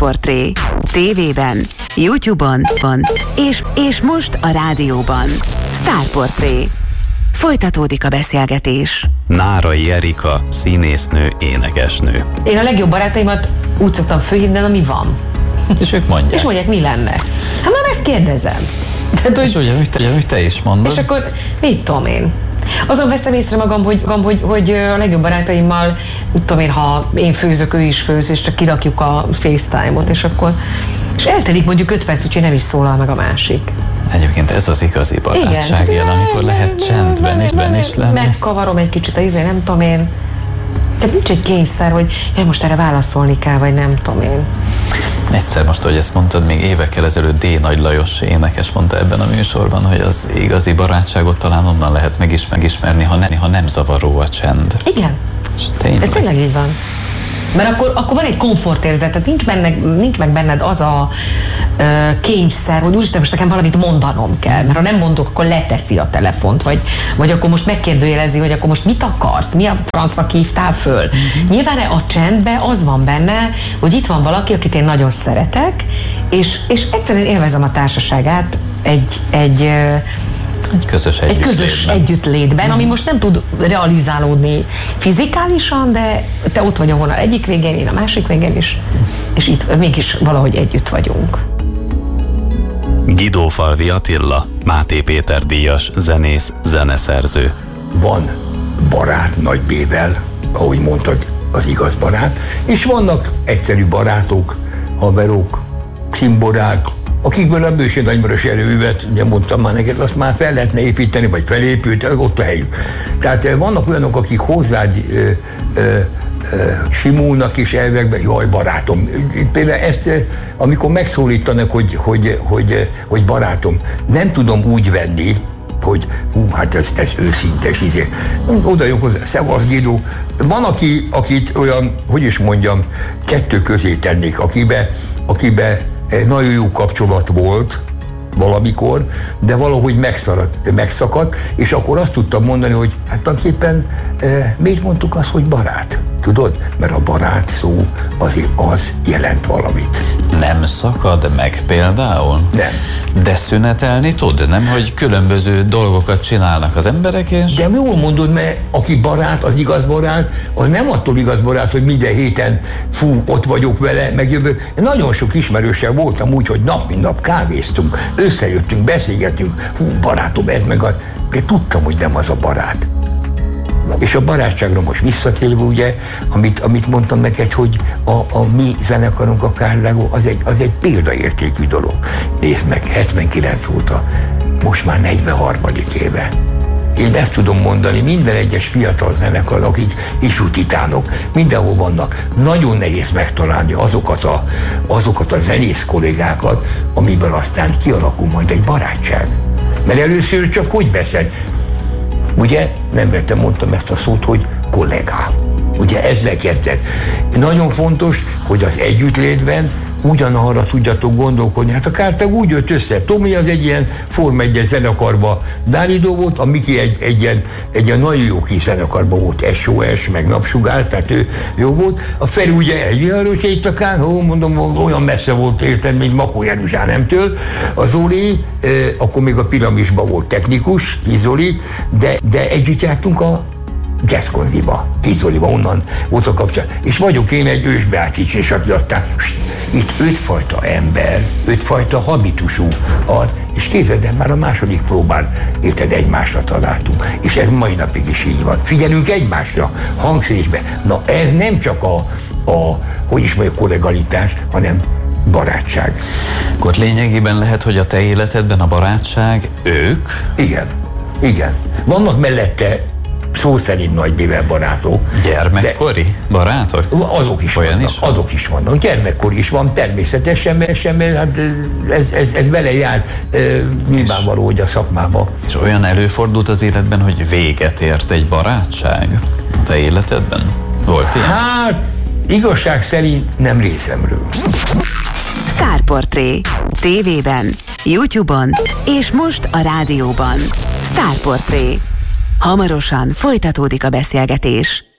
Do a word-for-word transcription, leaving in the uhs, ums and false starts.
Sztárportré. Tévében, YouTube-on és, és most a rádióban. Sztárportré. Folytatódik a beszélgetés. Nárai Erika, színésznő, énekesnő. Én a legjobb barátaimat úgy szoktam fölhívni, ami van. És ők mondják. És mondják, mi lenne. Hát már ezt kérdezem. Tehát, és hogy, ugyanúgy te, te is mondod. És akkor mit tudom én. Azon veszem észre magam, hogy, hogy, hogy a legjobb barátaimmal, mit tudom én, ha én főzök, ő is főz, és csak kirakjuk a FaceTime-ot, és akkor és eltelik mondjuk öt perc, úgyhogy nem is szólal meg a másik. Egyébként ez az igazi barátság jel, amikor lehet csendben és ben is lenni. Megkavarom egy kicsit a izé, nem tudom én. Tehát nincs egy kényszer, hogy ja, most erre válaszolni kell, vagy nem tudom én. Egyszer most, ahogy ezt mondtad, még évekkel ezelőtt D. Nagy Lajos énekes mondta ebben a műsorban, hogy az igazi barátságot talán onnan lehet meg is megismerni, ha, ne, ha nem zavaró a csend. Igen. Ez tényleg így van. Mert akkor, akkor van egy komfortérzet, tehát nincs, benne, nincs meg benned az a ö, kényszer, hogy úristen, most nekem valamit mondanom kell, mert ha nem mondok, akkor leteszi a telefont, vagy, vagy akkor most megkérdőjelezi, hogy akkor most mit akarsz, mi a francnak hívtál föl. Mm-hmm. Nyilván a csendben az van benne, hogy itt van valaki, akit én nagyon szeretek, és, és egyszerűen élvezem a társaságát egy, egy Egy közös egy közös együttlétben, ami most nem tud realizálódni fizikálisan, de te ott vagy a vonal egyik végén, én a másik végén is, és itt mégis valahogy együtt vagyunk. Guidófalvi Attila, Máté Péter díjas zenész, zeneszerző. Van barát nagy B-vel, ahogy mondtad, az igaz barát, és vannak egyszerű barátok, haverok, cimborák, akikből a bőső nagymaros erőművet, ugye mondtam már neked, azt már fel lehetne építeni, vagy felépült, ott a helyük. Tehát vannak olyanok, akik hozzád ö, ö, ö, simulnak és elvekben, jaj, barátom. Például ezt, amikor megszólítanak, hogy, hogy, hogy, hogy barátom, nem tudom úgy venni, hogy hú, hát ez, ez őszintes, izé. Oda jön hozzá, szevasz Guido. Van, aki, akit olyan, hogy is mondjam, kettő közé tennék, akibe, akibe nagyon jó kapcsolat volt valamikor, de valahogy megszaradt, megszakadt, és akkor azt tudtam mondani, hogy hát tulajdonképpen e, miért mondtuk azt, hogy barát? Tudod? Mert a barát szó azért az jelent valamit. Nem szakad meg például? Nem. De szünetelni tud? Nem, hogy különböző dolgokat csinálnak az emberek, és... De jól mondod, mert aki barát, az igaz barát, az nem attól igaz barát, hogy minden héten fú, ott vagyok vele, megjövök. Nagyon sok ismerőssel voltam úgy, hogy nap mint nap kávéztunk, összejöttünk, beszélgettünk, hú, barátom, ez meg az. De tudtam, hogy nem az a barát. És a barátságra most visszatérve, ugye, amit, amit mondtam neked, hogy a, a mi zenekarunk, a Kárlágó, az egy, az egy példaértékű dolog. Nézd meg, hetvenkilenc óta, most már negyvenharmadik éve. Én ezt tudom mondani, minden egyes fiatal zenekar, akik ifjú titánok, mindenhol vannak. Nagyon nehéz megtalálni azokat a, azokat a zenész kollégákat, amiből aztán kialakul majd egy barátság. Mert először csak hogy veszed? Ugye, nem vettem, mondtam ezt a szót, hogy kollégá. Ugye ezzel kezdett. Nagyon fontos, hogy az együttlétben ugyanarra tudjatok gondolkodni. Hát a Kártág úgy jött össze. Tomi az egy ilyen Form egyes zenekarba Dáridó volt, a Miki egy, egy, ilyen, egy ilyen nagyon jó kis zenekarba volt, es o es, meg Napsugár, tehát ő jó volt. A Feri ugye egy viharos éjszakán, ó, mondom, olyan messze volt érted, mint Makó Jeruzsálemtől. A Zoli, eh, akkor még a Piramisban volt technikus, Kizoli, de, de együtt jártunk a Jazzkonziba, Kizoliba, onnan volt a kapcsolat. És vagyok én egy ősbeácsics, és aki aztán itt ötfajta ember, ötfajta habitusú ad, és képzeld el, már a második próbán érted, egymásra találtunk. És ez mai napig is így van. Figyelünk egymásra, hangszésbe. Na ez nem csak a, a hogy is mondjuk, kollegalitás, hanem barátság. Akkor lényegében lehet, hogy a te életedben a barátság ők? Igen, igen. Vannak mellette szó szerint nagy B-vel barátok. Gyermekkori barátok? Azok is Olyan vannak, is van? azok is vannak. Gyermekkor is van, természetesen, mert, sem, mert hát ez, ez, ez vele jár e, nyilvánvaló, hogy a szakmába. És olyan előfordult az életben, hogy véget ért egy barátság a te életedben? Volt ilyen? Hát, igazság szerint nem részemről. Sztárportré. Tévében, YouTube-on és most a rádióban. Sztárportré. Hamarosan folytatódik a beszélgetés.